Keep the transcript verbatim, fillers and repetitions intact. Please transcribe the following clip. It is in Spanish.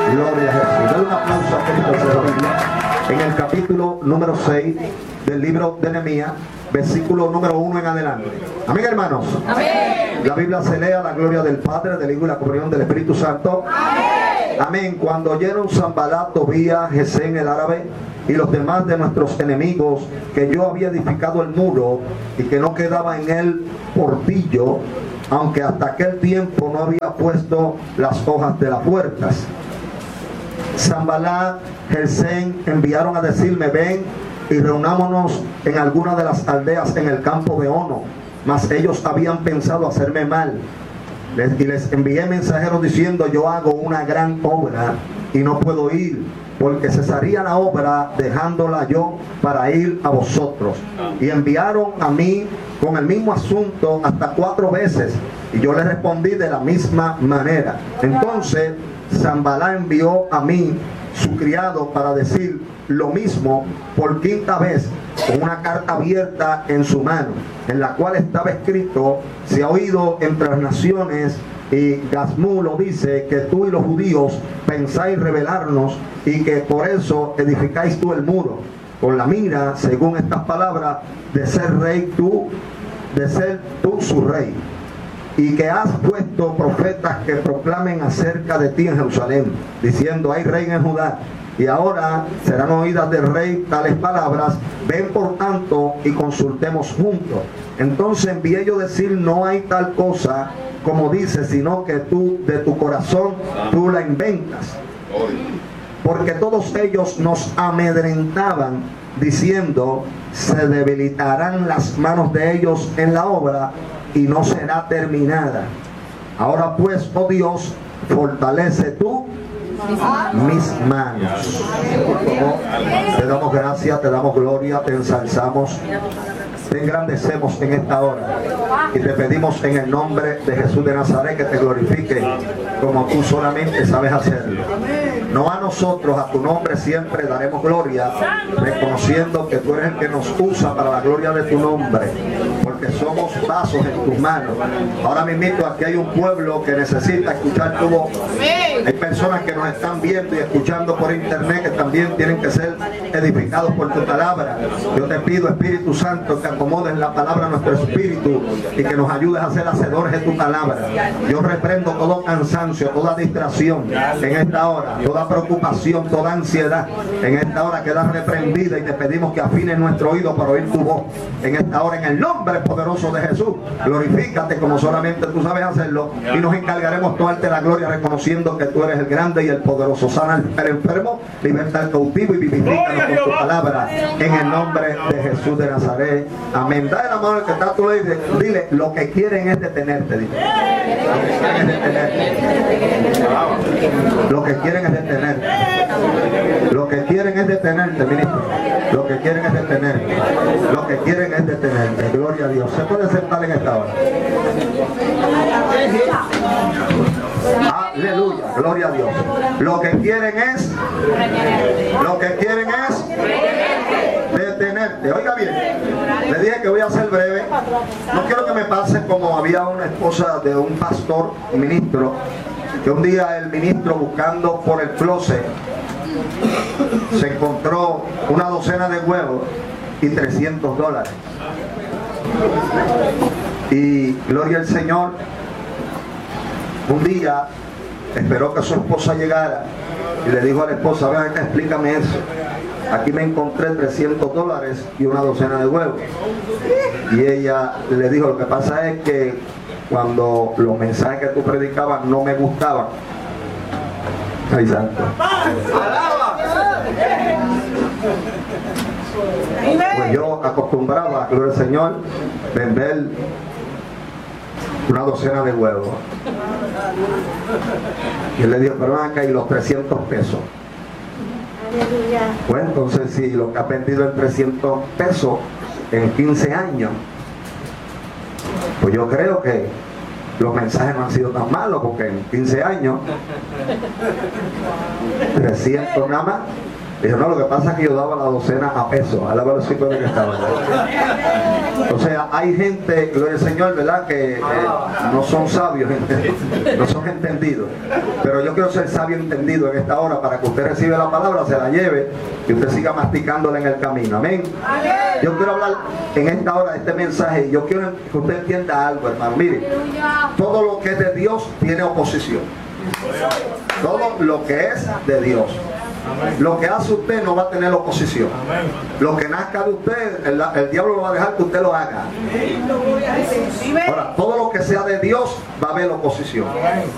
Gloria a Jesús. Dale un aplauso a Cristo de la Biblia. En el capítulo número seis del libro de Nehemías, versículo número uno en adelante. Amén, hermanos. Amén. La Biblia se lee a la gloria del Padre, del Hijo y la comunión del Espíritu Santo. Amén. Amén. Cuando oyeron Sanballat, Tobías, Gesén el árabe y los demás de nuestros enemigos que yo había edificado el muro y que no quedaba en él portillo, aunque hasta aquel tiempo no había puesto las hojas de las puertas. Sanballat, Gesén enviaron a decirme: ven y reunámonos en alguna de las aldeas en el campo de Ono. Mas ellos habían pensado hacerme mal. Les, y les envié mensajeros diciendo: yo hago una gran obra y no puedo ir, porque cesaría la obra dejándola yo para ir a vosotros. Y enviaron a mí con el mismo asunto hasta cuatro veces, y yo les respondí de la misma manera. Entonces Sanballat envió a mí su criado para decir lo mismo por quinta vez, con una carta abierta en su mano, en la cual estaba escrito: se ha oído entre las naciones, y Gazmú lo dice, que tú y los judíos pensáis rebelarnos, y que por eso edificáis tú el muro, con la mira, según estas palabras, de ser rey tú, de ser tú su rey, y que has puesto profetas que proclamen acerca de ti en Jerusalén, diciendo: hay rey en Judá. Y ahora serán oídas del rey tales palabras. Ven por tanto y consultemos juntos. Entonces envié yo decir: no hay tal cosa como dices, sino que tú de tu corazón tú la inventas. Porque todos ellos nos amedrentaban diciendo: se debilitarán las manos de ellos en la obra y no será terminada. Ahora pues, oh Dios, fortalece tú mis manos. Te damos gracias, te damos gloria, te ensalzamos, te engrandecemos en esta hora y te pedimos en el nombre de Jesús de Nazaret que te glorifique como tú solamente sabes hacerlo. No a nosotros, a tu nombre siempre daremos gloria, reconociendo que tú eres el que nos usa para la gloria de tu nombre, porque somos vasos en tus manos. Ahora mismo aquí hay un pueblo que necesita escuchar tu voz. Hay personas que nos están viendo y escuchando por internet que también tienen que ser edificados por tu palabra. Yo te pido, Espíritu Santo, que acomodes la palabra a nuestro espíritu y que nos ayudes a ser hacedores de tu palabra. Yo reprendo todo cansancio, toda distracción en esta hora, toda preocupación, toda ansiedad en esta hora queda reprendida, y te pedimos que afines nuestro oído para oír tu voz en esta hora, en el nombre poderoso de Jesús. Glorifícate como solamente tú sabes hacerlo, y nos encargaremos de darte la gloria reconociendo que tú eres el grande y el poderoso. Sana al enfermo, liberta al cautivo y vivifícanos con tu palabra en el nombre de Jesús de Nazaret. Amén. Dale la mano al que está a tu lado y dile, dile: lo que quieren es detenerte. Dile. Lo que quieren es detenerte. Lo que quieren es detenerte, ministro. Lo que quieren es detenerte. Lo que quieren es detenerte. Gloria a Dios. ¿Se puede sentar en esta hora? Aleluya, gloria a Dios. Lo que quieren es Lo que quieren es detenerte. Oiga bien, le dije que voy a ser breve. No quiero que me pase como había una esposa de un pastor, un ministro, que un día el ministro, buscando por el closet, se encontró una docena de huevos y trescientos dólares. Y gloria al Señor, un día esperó que su esposa llegara y le dijo a la esposa: ven acá, explícame eso. Aquí me encontré trescientos dólares y una docena de huevos. Y ella le dijo: lo que pasa es que cuando los mensajes que tú predicabas no me gustaban. Ay, santo. Pues yo acostumbraba, gloria al Señor, vender una docena de huevos. Y él le dijo: pero ven acá, y los trescientos pesos. Pues entonces, si lo que ha vendido en trescientos pesos en quince años, pues yo creo que los mensajes no han sido tan malos, porque en quince años trescientos nada más Dijo, no, lo que pasa es que yo daba la docena a pesos, a la velocidad que estaba. O sea, hay gente, gloria al Señor, ¿verdad? Que eh, no son sabios, no son entendidos. Pero yo quiero ser sabio entendido en esta hora para que usted reciba la palabra, se la lleve y usted siga masticándola en el camino. Amén. Yo quiero hablar en esta hora de este mensaje y yo quiero que usted entienda algo, hermano. Mire, todo lo que es de Dios tiene oposición. Todo lo que es de Dios. Lo que hace usted no va a tener oposición. Lo que nazca de usted, el, el diablo no va a dejar que usted lo haga. Ahora, todo lo que sea de Dios va a haber oposición.